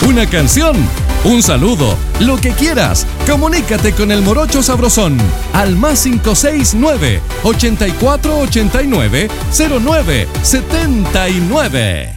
una canción, un saludo, lo que quieras. Comunícate con el Morocho Sabrosón al +569 8489 0979.